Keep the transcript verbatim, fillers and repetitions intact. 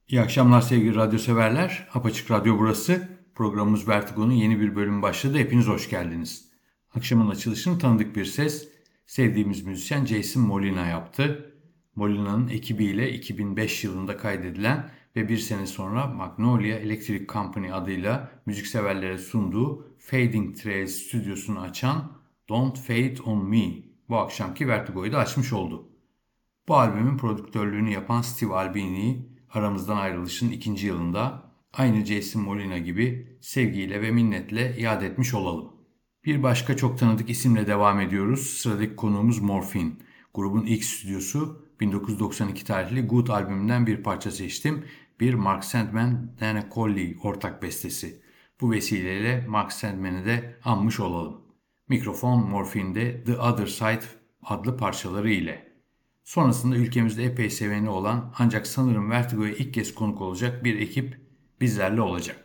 İyi akşamlar sevgili radyo severler. Apaçık Radyo burası. Programımız Vertigo'nun yeni bir bölümü başladı. Hepiniz hoş geldiniz. Akşamın açılışını tanıdık bir ses, sevdiğimiz müzisyen Jason Molina yaptı. Molina'nın ekibiyle iki bin beş yılında kaydedilen ve bir sene sonra Magnolia Electric Company adıyla müzikseverlere sunduğu Fading Trails stüdyosunu açan Don't Fade On Me bu akşamki Vertigo'yu da açmış oldu. Bu albümün prodüktörlüğünü yapan Steve Albini'yi aramızdan ayrılışın ikinci yılında aynı Jason Molina gibi sevgiyle ve minnetle yad etmiş olalım. Bir başka çok tanıdık isimle devam ediyoruz. Sıradaki konuğumuz Morphine. Grubun ilk stüdyosu bin dokuz yüz doksan iki tarihli Good albümünden bir parça seçtim. Bir Mark Sandman, Dana Colley ortak bestesi. Bu vesileyle Mark Sandman'i de anmış olalım. Mikrofon Morphine'de The Other Side adlı parçaları ile. Sonrasında ülkemizde epey seveni olan ancak sanırım Vertigo'ya ilk kez konuk olacak bir ekip bizlerle olacak.